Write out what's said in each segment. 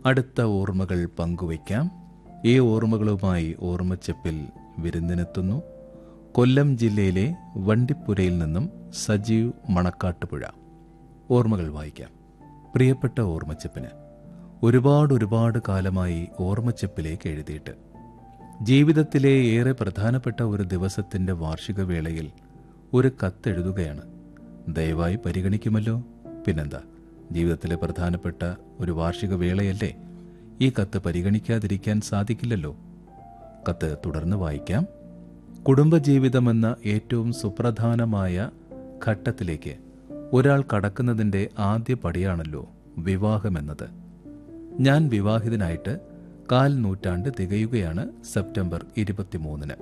അടുത്ത ഓർമ്മകൾ പങ്കുവയ്ക്കാം. ഈ ഓർമ്മകളുമായി ഓർമ്മച്ചപ്പിൽ വിരുന്നിനെത്തുന്നു കൊല്ലം ജില്ലയിലെ വണ്ടിപ്പുരയിൽ നിന്നും സജീവ് മണക്കാട്ടുപുഴ. ഓർമ്മകൾ വായിക്കാം. പ്രിയപ്പെട്ട ഓർമ്മച്ചപ്പിന്, ഒരുപാട് കാലമായി ഓർമ്മച്ചപ്പിലേക്ക് എഴുതിയിട്ട്. ജീവിതത്തിലെ ഏറെ പ്രധാനപ്പെട്ട ഒരു ദിവസത്തിന്റെ വാർഷിക വേളയിൽ ഒരു കത്തെഴുതുകയാണ്. ദയവായി പരിഗണിക്കുമല്ലോ. പിന്നെന്താ, ജീവിതത്തിലെ പ്രധാനപ്പെട്ട ഒരു വാർഷിക വേളയല്ലേ, ഈ കത്ത് പരിഗണിക്കാതിരിക്കാൻ സാധിക്കില്ലല്ലോ. കത്ത് തുടർന്ന് വായിക്കാം. കുടുംബജീവിതമെന്ന ഏറ്റവും സുപ്രധാനമായ ഘട്ടത്തിലേക്ക് ഒരാൾ കടക്കുന്നതിൻ്റെ ആദ്യ പടിയാണല്ലോ വിവാഹമെന്നത്. ഞാൻ വിവാഹിതനായിട്ട് 1/4 നൂറ്റാണ്ട് തികയുകയാണ് സെപ്റ്റംബർ 23-ന്.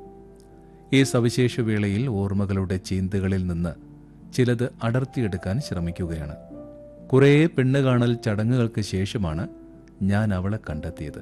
ഈ സവിശേഷ വേളയിൽ ഓർമ്മകളുടെ ചീന്തുകളിൽ നിന്ന് ചിലത് അടർത്തിയെടുക്കാൻ ശ്രമിക്കുകയാണ്. കുറേ പെണ്ണുകാണൽ ചടങ്ങുകൾക്ക് ശേഷമാണ് ഞാൻ അവളെ കണ്ടെത്തിയത്.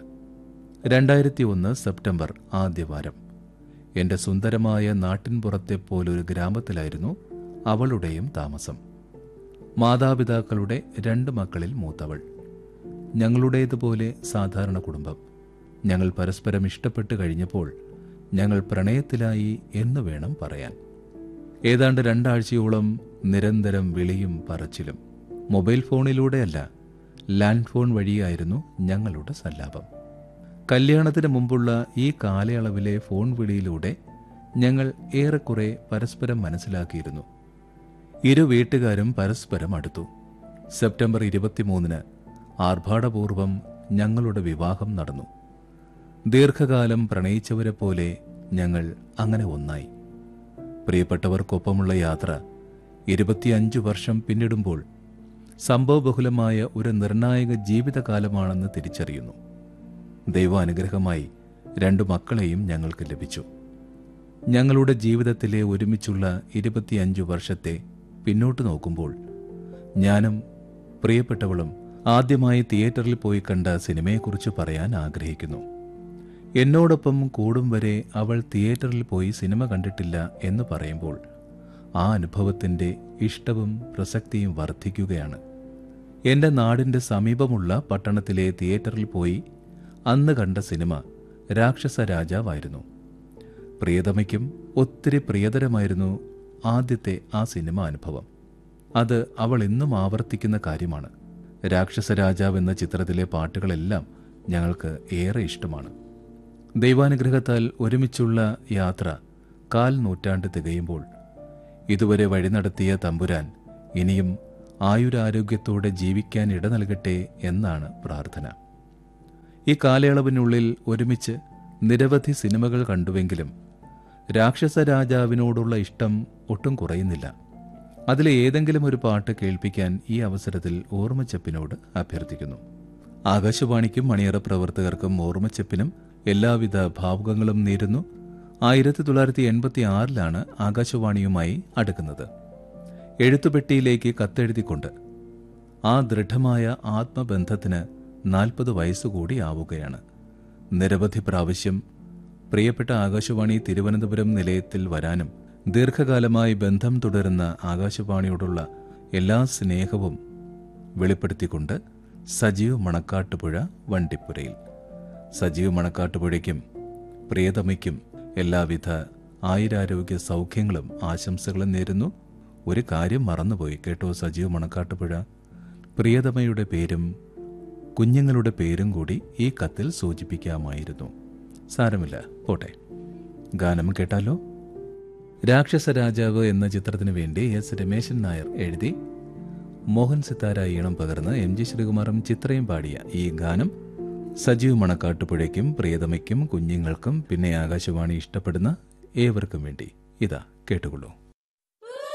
2001 സെപ്റ്റംബർ ആദ്യവാരം. എൻ്റെ സുന്ദരമായ നാട്ടിൻപുറത്തെ പോലൊരു ഗ്രാമത്തിലായിരുന്നു അവളുടെയും താമസം. മാതാപിതാക്കളുടെ 2 മക്കളിൽ മൂത്തവൾ. ഞങ്ങളുടേതുപോലെ സാധാരണ കുടുംബം. ഞങ്ങൾ പരസ്പരം ഇഷ്ടപ്പെട്ട് കഴിഞ്ഞപ്പോൾ ഞങ്ങൾ പ്രണയത്തിലായി എന്ന് വേണം പറയാൻ. ഏതാണ്ട് 2 ആഴ്ചയോളം നിരന്തരം വിളിയും പറച്ചിലും. മൊബൈൽ ഫോണിലൂടെയല്ല, ലാൻഡ് ഫോൺ വഴിയായിരുന്നു ഞങ്ങളുടെ സല്ലാപം. കല്യാണത്തിന് മുമ്പുള്ള ഈ കാലയളവിലെ ഫോൺ വിളിയിലൂടെ ഞങ്ങൾ ഏറെക്കുറെ പരസ്പരം മനസ്സിലാക്കിയിരുന്നു. ഇരു വീട്ടുകാരും പരസ്പരം അടുത്തു. സെപ്റ്റംബർ 23-ന് ആർഭാടപൂർവം ഞങ്ങളുടെ വിവാഹം നടന്നു. ദീർഘകാലം പ്രണയിച്ചവരെ പോലെ ഞങ്ങൾ അങ്ങനെ ഒന്നായി. പ്രിയപ്പെട്ടവർക്കൊപ്പമുള്ള യാത്ര 25 വർഷം പിന്നിടുമ്പോൾ സംഭവബഹുലമായ ഒരു നിർണായക ജീവിതകാലമാണെന്ന് തിരിച്ചറിയുന്നു. ദൈവാനുഗ്രഹമായി 2 മക്കളെയും ഞങ്ങൾക്ക് ലഭിച്ചു. ഞങ്ങളുടെ ജീവിതത്തിലെ ഒരുമിച്ചുള്ള 25 വർഷത്തെ പിന്നോട്ട് നോക്കുമ്പോൾ ഞാനും പ്രിയപ്പെട്ടവളും ആദ്യമായി തിയേറ്ററിൽ പോയി കണ്ട സിനിമയെക്കുറിച്ച് പറയാൻ ആഗ്രഹിക്കുന്നു. എന്നോടൊപ്പം കൂടും വരെ അവൾ തിയേറ്ററിൽ പോയി സിനിമ കണ്ടിട്ടില്ല എന്ന് പറയുമ്പോൾ ആ അനുഭവത്തിൻ്റെ ഇഷ്ടവും പ്രസക്തിയും വർദ്ധിക്കുകയാണ്. എൻ്റെ നാടിൻ്റെ സമീപമുള്ള പട്ടണത്തിലെ തിയേറ്ററിൽ പോയി അന്ന് കണ്ട സിനിമ രാക്ഷസ രാജാവായിരുന്നു. പ്രിയതമയ്ക്കും ഒത്തിരി പ്രിയതരമായിരുന്നു ആദ്യത്തെ ആ സിനിമ അനുഭവം. അത് അവൾ ഇന്നും ആവർത്തിക്കുന്ന കാര്യമാണ്. രാക്ഷസ രാജാവ് എന്ന ചിത്രത്തിലെ പാട്ടുകളെല്ലാം ഞങ്ങൾക്ക് ഏറെ ഇഷ്ടമാണ്. ദൈവാനുഗ്രഹത്താൽ ഒരുമിച്ചുള്ള യാത്ര 1/4 നൂറ്റാണ്ട് തികയുമ്പോൾ ഇതുവരെ വഴി നടത്തിയ തമ്പുരാൻ ഇനിയും ആയുരാരോഗ്യത്തോടെ ജീവിക്കാൻ ഇട നൽകട്ടെ എന്നാണ് പ്രാർത്ഥന. ഈ കാലയളവിനുള്ളിൽ ഒരുമിച്ച് നിരവധി സിനിമകൾ കണ്ടുവെങ്കിലും രാക്ഷസ രാജാവിനോടുള്ള ഇഷ്ടം ഒട്ടും കുറയുന്നില്ല. അതിലെ ഏതെങ്കിലും ഒരു പാട്ട് കേൾപ്പിക്കാൻ ഈ അവസരത്തിൽ ഓർമ്മച്ചപ്പിനോട് അഭ്യർത്ഥിക്കുന്നു. ആകാശവാണിക്കും മണിയറ പ്രവർത്തകർക്കും ഓർമ്മച്ചപ്പിനും എല്ലാവിധ ഭാവുകങ്ങളും നേരുന്നു. 1986-ലാണ് ആകാശവാണിയുമായി അടുക്കുന്നത്. എഴുത്തുപെട്ടിയിലേക്ക് കത്തെഴുതിക്കൊണ്ട് ആ ദൃഢമായ ആത്മബന്ധത്തിന് 40 വയസ്സുകൂടി ആവുകയാണ്. നിരവധി പ്രാവശ്യം പ്രിയപ്പെട്ട ആകാശവാണി തിരുവനന്തപുരം നിലയത്തിൽ വരാനും ദീർഘകാലമായി ബന്ധം തുടരുന്ന ആകാശവാണിയോടുള്ള എല്ലാ സ്നേഹവും വെളിപ്പെടുത്തിക്കൊണ്ട് സജീവ് മണക്കാട്ടുപുഴ വണ്ടിപ്പുരയിൽ. സജീവ് മണക്കാട്ടുപുഴയ്ക്കും പ്രിയതമയ്ക്കും എല്ലാവിധ ആയുരാരോഗ്യ സൗഖ്യങ്ങളും ആശംസകളും നേരുന്നു. ഒരു കാര്യം മറന്നുപോയി കേട്ടോ സജീവ് മണക്കാട്ടുപുഴ, പ്രിയതമയുടെ പേരും കുഞ്ഞുങ്ങളുടെ പേരും കൂടി ഈ കത്തിൽ സൂചിപ്പിക്കാമായിരുന്നു. സാരമില്ല, പോട്ടെ. ഗാനം കേട്ടാലോ? രാക്ഷസ രാജാവ് എന്ന ചിത്രത്തിനു വേണ്ടി എസ് രമേശൻ നായർ എഴുതി മോഹൻ സിത്താര ഈണം പകർന്ന് എം ജി ശ്രീകുമാറും ചിത്രയും പാടിയ ഈ ഗാനം സജീവ് മണക്കാട്ടുപുഴയ്ക്കും പ്രിയതമയ്ക്കും കുഞ്ഞുങ്ങൾക്കും പിന്നെ ആകാശവാണി ഇഷ്ടപ്പെടുന്ന ഏവർക്കും വേണ്ടി ഇതാ കേട്ടുകൊള്ളൂ.